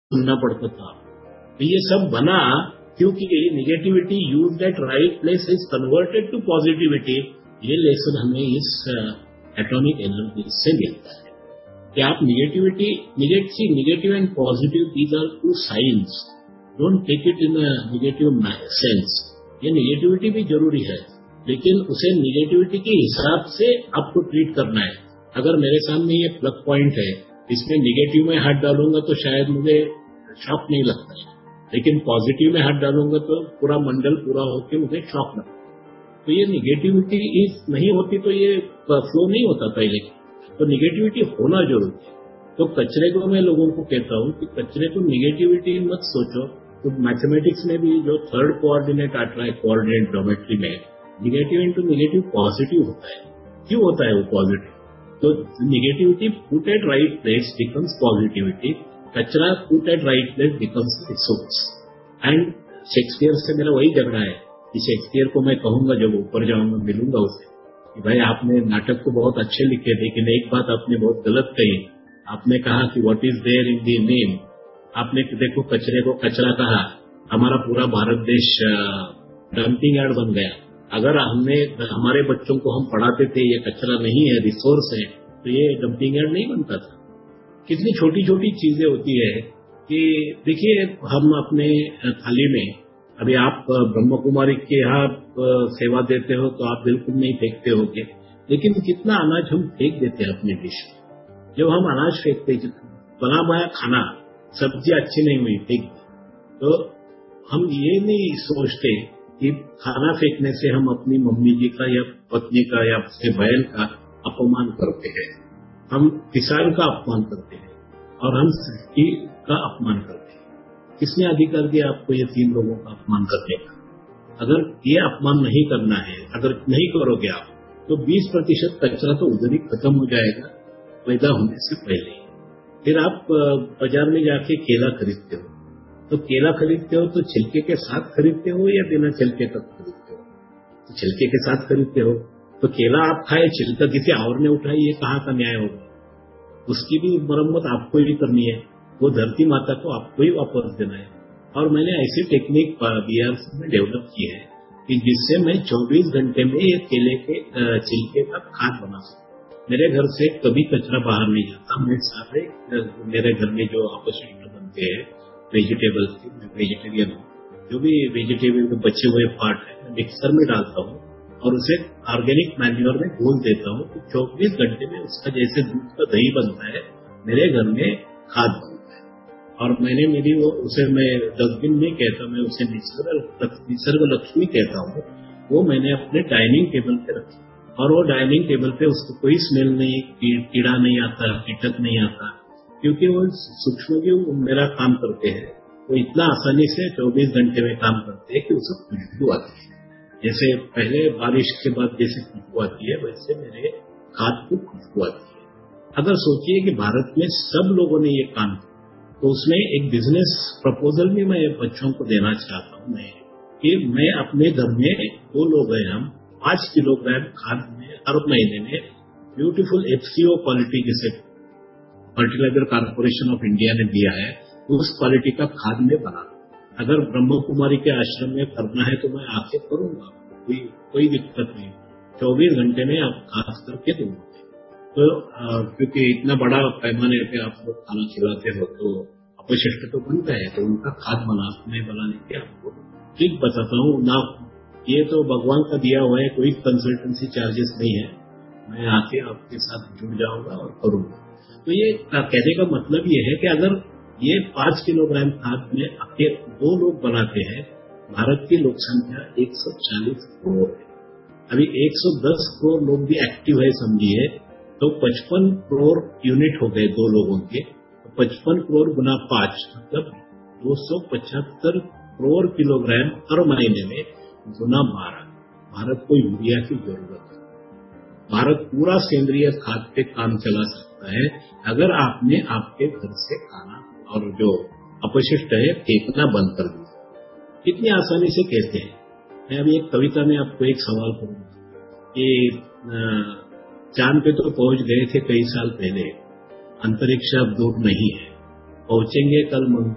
सुनना पड़ता था। तो ये सब बना क्योंकि negativity used eight right place is converted to positivity. ये लेसन हमें इस एटॉमिक एनर्जी से मिलता है कि आप negative and positive, these are to science, don't take it in a negative sense. ये निगेटिविटी भी जरूरी है, लेकिन उसे निगेटिविटी के हिसाब से आपको ट्रीट करना है। अगर मेरे सामने ये प्लग पॉइंट है, इसमें निगेटिव में हाथ डालूंगा तो शायद मुझे शॉक नहीं लगता है, लेकिन पॉजिटिव में हाथ डालूंगा तो पूरा मंडल पूरा होकर मुझे शॉक लगता है। तो ये निगेटिविटी नहीं होती तो ये फ्लो नहीं होता पहले। तो निगेटिविटी होना जरूरी है। तो कचरे को मैं लोगों को कहता हूं कि कचरे को निगेटिविटी मत सोचो। तो मैथमेटिक्स में भी जो थर्ड कोऑर्डिनेट आता है, कोऑर्डिनेट ज्योमेट्री में, निगेटिव इंटू निगेटिव पॉजिटिव होता है। क्यों होता है वो पॉजिटिव? तो negativity put at right place becomes positivity, कचरा put at right place becomes resource. And Shakespeare से मेरा वही झगड़ा है कि शेक्सपियर को मैं कहूंगा जब ऊपर जाऊंगा, मिलूंगा उसे, कि भाई आपने नाटक को बहुत अच्छे लिखे, लेकिन एक बात आपने बहुत गलत कही। आपने कहा कि what is there in the name. आपने देखो कचरे को कचरा कहा, हमारा पूरा भारत देश डंपिंग यार्ड बन गया। अगर हमारे बच्चों को हम पढ़ाते थे ये कचरा नहीं है, रिसोर्स है, तो ये डंपिंग यार्ड नहीं बनता था। कितनी छोटी छोटी चीजें होती है कि देखिए, हम अपने थाली में, अभी आप ब्रह्म कुमारी के यहाँ सेवा देते हो तो आप बिल्कुल नहीं फेंकते होगे, लेकिन कितना अनाज हम फेंक देते हैं अपने डिश में। जब हम अनाज फेंकते, बना बनाया खाना, सब्जी अच्छी नहीं हुई, फेंक दी, तो हम ये नहीं सोचते कि खाना फेंकने से हम अपनी मम्मी जी का या पत्नी का या अपने बहन का अपमान करते हैं, हम किसान का अपमान करते हैं और हम सृष्टि का अपमान करते हैं। किसने अधिकार दिया आपको ये तीन लोगों का अपमान करने का? अगर ये अपमान नहीं करना है, अगर नहीं करोगे आप, तो 20% कचरा तो उधर ही खत्म हो जाएगा पैदा होने से पहले। फिर आप बाजार में जाके केला खरीदते हो, तो केला खरीदते हो तो छिलके के साथ खरीदते हो या बिना छिलके का खरीदते हो? तो छिलके के साथ खरीदते हो, तो केला आप खाए, छिलका किसी और ने उठाई, ये कहाँ का न्याय होगा? उसकी भी मरम्मत आपको ही करनी है, वो धरती माता को आपको ही वापस देना है। और मैंने ऐसी टेक्निक बीआरसी में डेवलप की है कि जिससे मैं 24 घंटे में ये केले के छिलके का खाद बना सकूं। मेरे घर से कभी कचरा बाहर नहीं जाता। मैं सारे मेरे घर में जो अपशिष्ट बनते हैं वेजिटेबल्स के, मैं वेजिटेरियन हूँ, जो भी वेजिटेबल के बचे हुए पार्ट है मिक्सर में डालता हूँ और उसे ऑर्गेनिक मैन्योर में घोल देता हूँ। तो 24 घंटे में उसका जैसे दूध का दही बनता है, मेरे घर में खाद बनता है। और मैंने मेरी उसे मैं डस्टबिन नहीं कहता, मैं उसे निसर्ग लक्ष्मी कहता हूँ। वो मैंने अपने डाइनिंग टेबल पे रखी और वो डाइनिंग टेबल पे उसको कोई स्मेल नहीं, कीड़ा नहीं आता, कीटक नहीं आता, क्योंकि वो सूक्ष्मजीव मेरा काम करते हैं। वो इतना आसानी से 24 घंटे में काम करते हैं कि उसे खुशबू आती है। जैसे पहले बारिश के बाद जैसे खुशबू आती है, वैसे मेरे खाद को खुशबू आती है। अगर सोचिए कि भारत में सब लोगों ने ये काम किया, तो उसमें एक बिजनेस प्रपोजल भी मैं बच्चों को देना चाहता हूँ मैं, कि मैं अपने घर में 2 लोग हैं, हम 5 किलोग्राम खाद में हर महीने में ब्यूटीफुल FCO क्वालिटी, जैसे फर्टिलाइजर कॉर्पोरेशन ऑफ इंडिया ने दिया है, उस क्वालिटी का खाद में बना। अगर ब्रह्म कुमारी के आश्रम में करना है तो मैं आके करूंगा, कोई दिक्कत नहीं। 24 घंटे में आप खाद करके दूंगा। तो क्योंकि इतना बड़ा पैमाने पे आप लोग खाना खिलाते हो तो अपशिष्ट तो बनता है, तो उनका खाद बनाने के आपको ट्रिक बताता हूँ ना। ये तो भगवान का दिया हुआ है, कोई कंसल्टेंसी चार्जेस नहीं है। मैं आके आपके साथ जुड़ जाऊंगा और करूंगा। तो ये कहने का मतलब ये है कि अगर ये 5 किलोग्राम खाद में आपके 2 लोग बनाते हैं, भारत की लोक संख्या 140 करोड़ है। अभी 110 करोड़ लोग भी एक्टिव है समझिए, तो 55 करोड़ यूनिट हो गए 2 लोगों के। तो 55 करोड़ गुना 5 मतलब 275 करोड़ किलोग्राम हर महीने में गुना 12। भारत को यूरिया की जरूरत है। भारत पूरा सेंद्रीय खाद पे काम चला सकता है अगर आपने आपके घर से खाना और जो अपशिष्ट है फेंकना बंद कर दिया। कितनी आसानी से कहते हैं। मैं अभी एक कविता में आपको एक सवाल करूंगा कि चांद पे तो पहुंच गए थे कई साल पहले, अंतरिक्ष अब दूर नहीं है, पहुंचेंगे कल